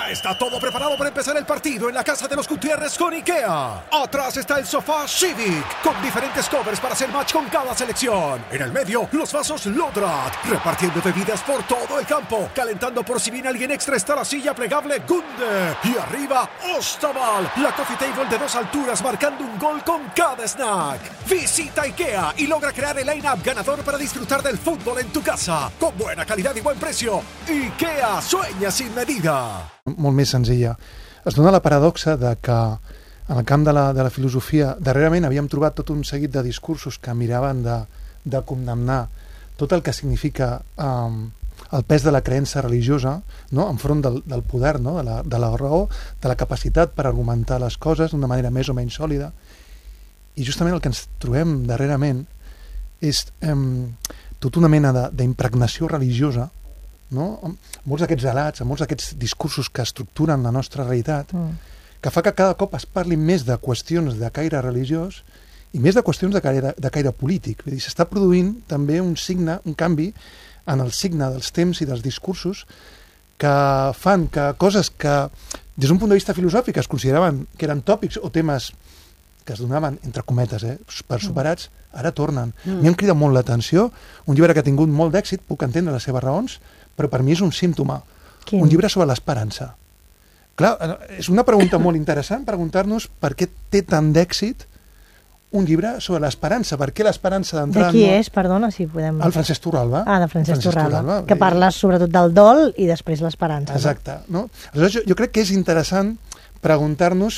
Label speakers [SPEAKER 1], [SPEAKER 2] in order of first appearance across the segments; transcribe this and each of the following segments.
[SPEAKER 1] Ya está todo preparado para empezar el partido en la casa de los Gutiérrez con IKEA. Atrás está el sofá Civic, con diferentes covers para hacer match con cada selección. En el medio, los vasos Lodrat, repartiendo bebidas por todo el campo. Calentando por si viene alguien extra está la silla plegable Gunde. Y arriba, Ostaval, la coffee table de 2 alturas marcando un gol con cada snack. Visita IKEA y logra crear el line-up ganador para disfrutar del fútbol en tu casa. Con buena calidad y buen precio. IKEA sueña sin medida.
[SPEAKER 2] Molt més senzilla. Es dona la paradoxa de que en el camp de la filosofia darrerament havíem trobat tot un seguit de discursos que miraven de condemnar tot el que significa el pes de la creença religiosa, no? Enfront del poder, no? de la raó, de la capacitat per argumentar les coses d'una manera més o menys sòlida. I justament el que ens trobem darrerament és tota una mena d'impregnació religiosa, no? Molts d'aquests relats, molts d'aquests discursos que estructuren la nostra realitat, que fa que cada cop es parli més de qüestions de caire religiós i més de qüestions de caire polític. Vull dir, s'està produint també un canvi en el signe dels temps i dels discursos que fan que coses que des d'un punt de vista filosòfic es consideraven que eren tòpics o temes que es donaven, entre cometes, per superats, ara tornen. M'hi han cridat molt l'atenció, un llibre que ha tingut molt d'èxit, puc entendre les seves raons, però per mi és un símptoma.
[SPEAKER 3] Quin?
[SPEAKER 2] Un llibre sobre l'esperança. Clar, és una pregunta molt interessant, preguntar-nos per què té tant d'èxit un llibre sobre l'esperança. Per què l'esperança d'entrada...
[SPEAKER 3] De qui és, perdona, si podem...
[SPEAKER 2] El Francesc Torralba.
[SPEAKER 3] Ah, de Francesc Torralba, que parla sobretot del dol i després l'esperança.
[SPEAKER 2] Exacte. No? Aleshores, jo crec que és interessant preguntar-nos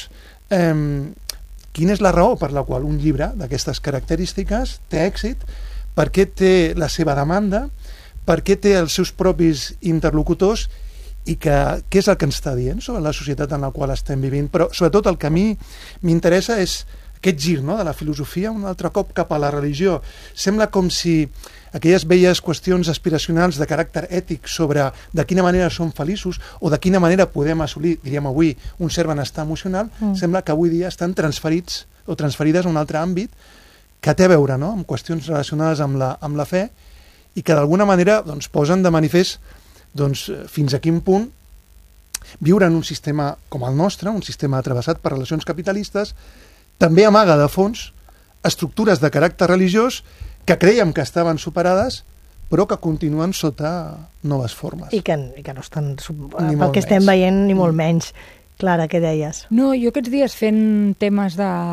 [SPEAKER 2] quina és la raó per la qual un llibre d'aquestes característiques té èxit, per què té la seva demanda, per què té els seus propis interlocutors i què és el que ens està dient sobre la societat en la qual estem vivint. Però sobretot el que a mi m'interessa és aquest gir, no?, de la filosofia un altre cop cap a la religió. Sembla com si aquelles velles qüestions aspiracionals de caràcter ètic sobre de quina manera som feliços o de quina manera podem assolir, diríem avui, un cert benestar emocional, sembla que avui dia estan transferits o transferides a un altre àmbit que té a veure, no?, amb qüestions relacionades amb la fe i que d'alguna manera doncs, posen de manifest fins a quin punt viure en un sistema com el nostre, un sistema travessat per relacions capitalistes, també amaga de fons estructures de caràcter religiós que creiem que estaven superades però que continuen sota noves formes.
[SPEAKER 3] I que no estan, pel que estem veient, ni molt menys. Clara, què deies?
[SPEAKER 4] No, jo aquests dies fent temes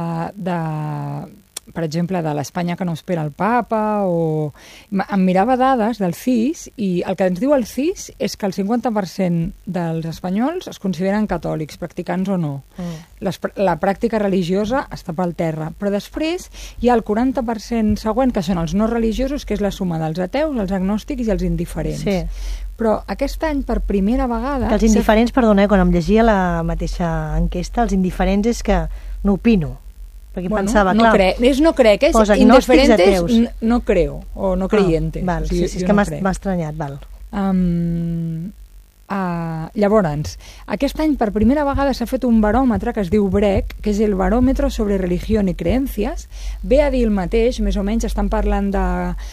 [SPEAKER 4] per exemple, de l'Espanya que no espera el papa, o em mirava dades del CIS, i el que ens diu el CIS és que el 50% dels espanyols es consideren catòlics, practicants o no. La pràctica religiosa està pel terra, però després hi ha el 40% següent, que són els no religiosos, que és la suma dels ateus, els agnòstics i els indiferents. Sí. Però aquest any, per primera vegada...
[SPEAKER 3] Que els indiferents, perdona, quan em llegia la mateixa enquesta, els indiferents és que no opino. Perquè pensava,
[SPEAKER 4] no crec, és indiferentes, no creo, o no creyentes.
[SPEAKER 3] Val, sí, és que m'ha estranyat, val.
[SPEAKER 4] Llavors, aquest any per primera vegada s'ha fet un baròmetre que es diu BREC, que és el baròmetre sobre religió i creences. Ve a dir el mateix, més o menys estan parlant de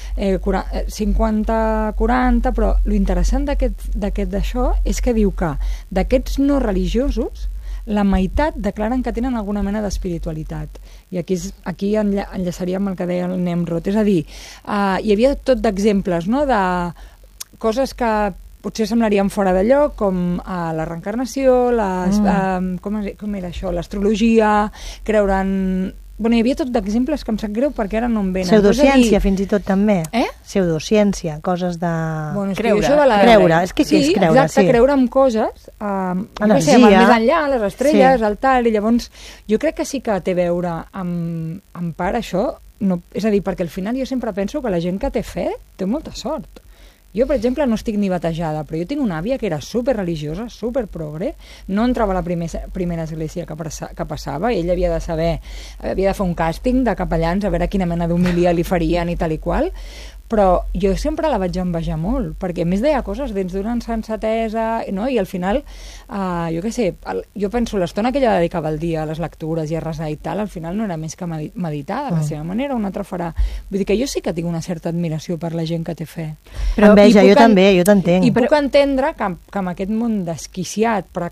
[SPEAKER 4] 50-40, però l'interessant d'això és que diu que d'aquests no religiosos la meitat declaren que tenen alguna mena d'espiritualitat. I aquí enllaçaria amb el que deia el Nemrod. És a dir, hi havia tot d'exemples, no?, de coses que potser semblarien fora de lloc, com la reencarnació, com era això, l'astrologia, creure en... Bueno, hi havia tot d'exemples que em sap greu perquè ara no em venen.
[SPEAKER 3] Pseudociència, fins i tot, també. Pseudociència, coses de...
[SPEAKER 4] Bueno,
[SPEAKER 3] creure, és que sí, és creure,
[SPEAKER 4] exacte, creure en coses,
[SPEAKER 3] energia,
[SPEAKER 4] amb el més enllà, les estrelles, el tal, i llavors jo crec que sí que té a veure amb part això, és a dir, perquè al final jo sempre penso que la gent que té fe té molta sort. Jo, per exemple, no estic ni batejada, però jo tinc una àvia que era super religiosa, super progre, no entrava a la primera església que passava, ell havia de fer un càsting de capellans a veure quina mena d'homilia li farien i tal i qual, però jo sempre la vaig envejar molt, perquè a més deia coses dins d'una sensatesa, no? I al final, jo què sé, jo penso l'estona que ella dedicava al dia a les lectures i a resar i tal, al final no era més que meditar de la seva manera, una altra farà. Vull dir que jo sí que tinc una certa admiració per la gent que té fe.
[SPEAKER 3] Però enveja, jo també, jo t'entenc.
[SPEAKER 4] I puc entendre que amb aquest món desquiciat,